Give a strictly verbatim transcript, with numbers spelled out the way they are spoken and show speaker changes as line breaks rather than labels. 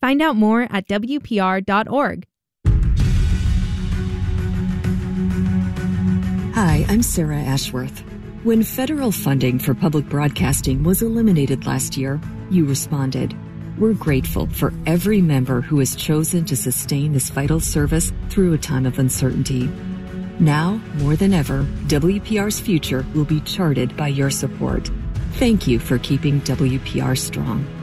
Find out more at W P R dot org.
Hi, I'm Sarah Ashworth. When federal funding for public broadcasting was eliminated last year, you responded. We're grateful for every member who has chosen to sustain this vital service through a time of uncertainty. Now, more than ever, W P R's future will be charted by your support. Thank you for keeping W P R strong.